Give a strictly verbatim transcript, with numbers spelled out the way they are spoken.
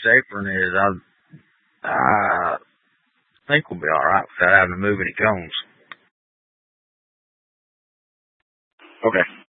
apron is, I, I think we'll be all right without having to move any cones. Okay.